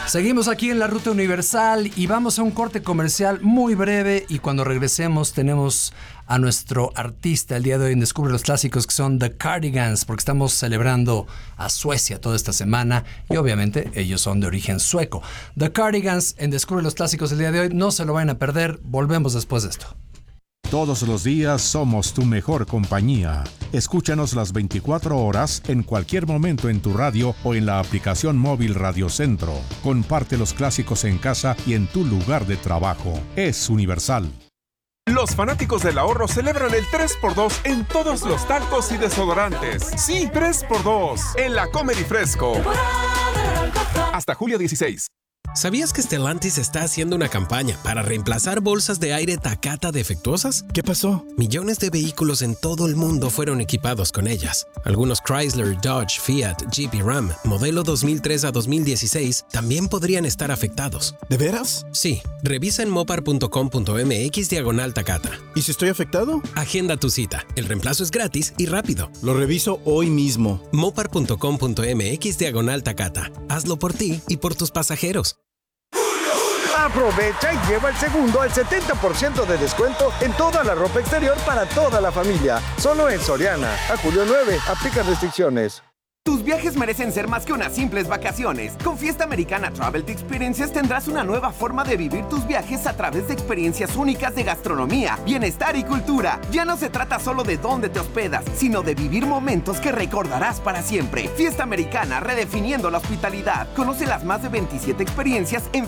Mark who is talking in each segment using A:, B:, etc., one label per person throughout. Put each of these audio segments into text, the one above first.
A: Seguimos aquí en la Ruta Universal y vamos a un corte comercial muy breve, y cuando regresemos tenemos a nuestro artista el día de hoy en Descubre los Clásicos, que son The Cardigans, porque estamos celebrando a Suecia toda esta semana y obviamente ellos son de origen sueco. The Cardigans en Descubre los Clásicos el día de hoy, no se lo vayan a perder, volvemos después de esto.
B: Todos los días somos tu mejor compañía. Escúchanos las 24 horas en cualquier momento en tu radio o en la aplicación móvil Radio Centro. Comparte los clásicos en casa y en tu lugar de trabajo. Es Universal.
C: Los fanáticos del ahorro celebran el 3x2 en todos los talcos y desodorantes. Sí, 3x2 en la Comer y Fresco. Hasta julio 16.
D: ¿Sabías que Stellantis está haciendo una campaña para reemplazar bolsas de aire Takata defectuosas?
E: ¿Qué pasó?
D: Millones de vehículos en todo el mundo fueron equipados con ellas. Algunos Chrysler, Dodge, Fiat, Jeep y Ram, modelo 2003 a 2016, también podrían estar afectados.
E: ¿De veras?
D: Sí. Revisa en mopar.com.mx/Takata.
E: ¿Y si estoy afectado?
D: Agenda tu cita. El reemplazo es gratis y rápido.
E: Lo reviso hoy mismo.
D: mopar.com.mx/Takata. Hazlo por ti y por tus pasajeros.
F: Aprovecha y lleva el segundo al 70% de descuento en toda la ropa exterior para toda la familia. Solo en Soriana. A julio 9. Aplica restricciones.
G: Tus viajes merecen ser más que unas simples vacaciones. Con Fiesta Americana Travel Experiences tendrás una nueva forma de vivir tus viajes a través de experiencias únicas de gastronomía, bienestar y cultura. Ya no se trata solo de dónde te hospedas, sino de vivir momentos que recordarás para siempre. Fiesta Americana, redefiniendo la hospitalidad. Conoce las más de 27 experiencias en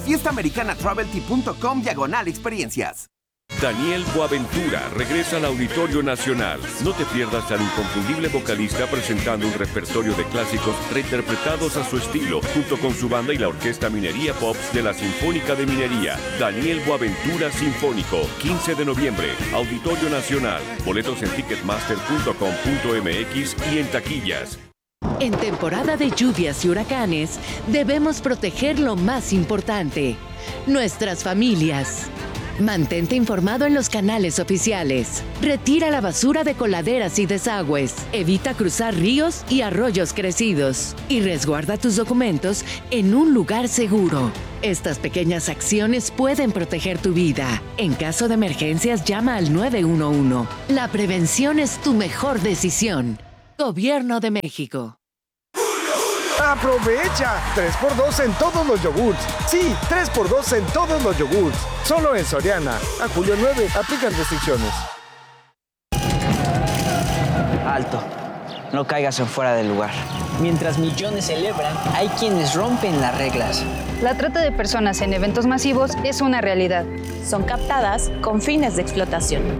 G: fiestaamericanatravel.com/experiencias.
H: Daniel Boaventura regresa al Auditorio Nacional. No te pierdas al inconfundible vocalista presentando un repertorio de clásicos reinterpretados a su estilo, junto con su banda y la Orquesta Minería Pops de la Sinfónica de Minería. Daniel Boaventura Sinfónico, 15 de noviembre, Auditorio Nacional. Boletos en ticketmaster.com.mx y en taquillas.
I: En temporada de lluvias y huracanes, debemos proteger lo más importante: nuestras familias. Mantente informado en los canales oficiales. Retira la basura de coladeras y desagües. Evita cruzar ríos y arroyos crecidos. Y resguarda tus documentos en un lugar seguro. Estas pequeñas acciones pueden proteger tu vida. En caso de emergencias, llama al 911. La prevención es tu mejor decisión. Gobierno de México.
F: ¡Aprovecha! 3x2 en todos los yogurts. Sí, 3x2 en todos los yogurts. Solo en Soriana. A julio 9. Aplican restricciones.
J: Alto. No caigas en fuera del lugar. Mientras millones celebran, hay quienes rompen las reglas.
K: La trata de personas en eventos masivos es una realidad.
L: Son captadas con fines de explotación.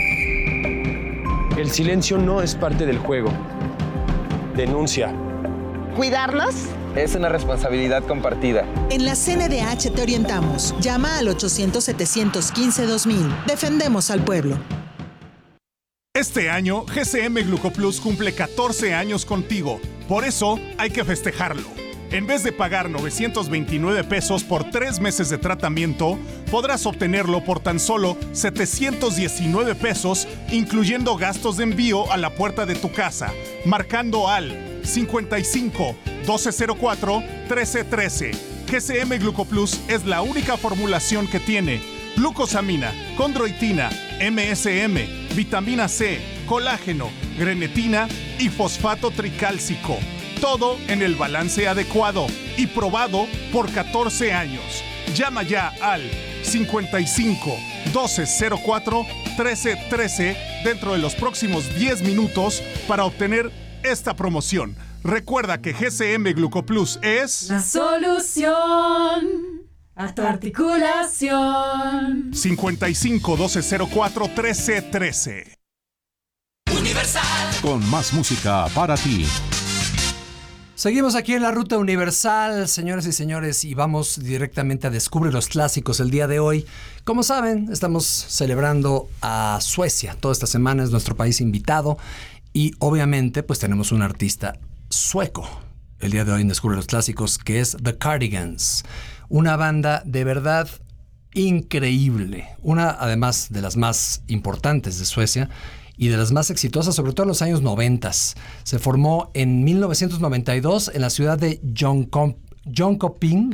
M: El silencio no es parte del juego. Denuncia.
N: ¿Cuidarlos?
O: Es una responsabilidad compartida.
P: En la CNDH te orientamos. Llama al 800-715-2000. Defendemos al pueblo.
Q: Este año, GCM Glucoplus cumple 14 años contigo. Por eso, hay que festejarlo. En vez de pagar 929 pesos por 3 meses de tratamiento, podrás obtenerlo por tan solo 719 pesos, incluyendo gastos de envío a la puerta de tu casa, marcando al 55 1204 1313. GCM Glucoplus es la única formulación que tiene glucosamina, condroitina, MSM, vitamina C, colágeno, grenetina y fosfato tricálcico. Todo en el balance adecuado y probado por 14 años. Llama ya al 55 1204 1313 dentro de los próximos 10 minutos para obtener esta promoción. Recuerda que GCM Glucoplus es
R: la solución a tu articulación.
Q: 55 1204 1313.
B: Universal. Con más música para ti.
A: Seguimos aquí en la Ruta Universal, señoras y señores, y vamos directamente a Descubre los Clásicos el día de hoy. Como saben, estamos celebrando a Suecia. Toda esta semana es nuestro país invitado y obviamente pues tenemos un artista sueco el día de hoy en Descubre los Clásicos, que es The Cardigans. Una banda de verdad increíble. Una, además, de las más importantes de Suecia y de las más exitosas, sobre todo en los años 90. Se formó en 1992 en la ciudad de Jönköping,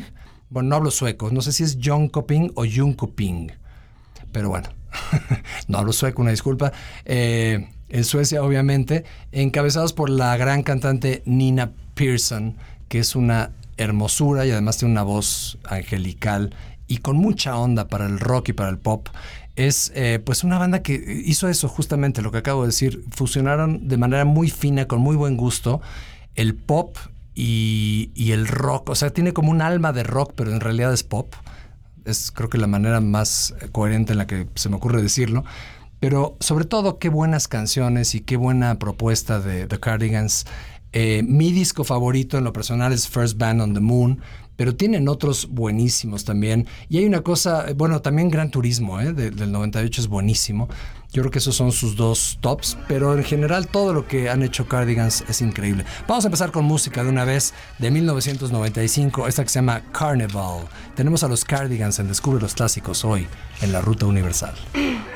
A: Bueno, no hablo sueco, no sé si es Jönköping o Jönköping, pero bueno, no hablo sueco, una disculpa. En Suecia, obviamente, encabezados por la gran cantante Nina Persson, que es una hermosura y además tiene una voz angelical y con mucha onda para el rock y para el pop. Es pues una banda que hizo eso, justamente lo que acabo de decir. Fusionaron de manera muy fina, con muy buen gusto, el pop y el rock. O sea, tiene como un alma de rock, pero en realidad es pop. Es creo que la manera más coherente en la que se me ocurre decirlo. Pero sobre todo, qué buenas canciones y qué buena propuesta de The Cardigans. Mi disco favorito en lo personal es First Band on the Moon, pero tienen otros buenísimos también. Y hay una cosa, bueno, también Gran Turismo, del 98 es buenísimo. Yo creo que esos son sus dos tops, pero en general todo lo que han hecho Cardigans es increíble. Vamos a empezar con música de una vez, de 1995, esta que se llama Carnival. Tenemos a los Cardigans en Descubre los Clásicos hoy en la Ruta Universal.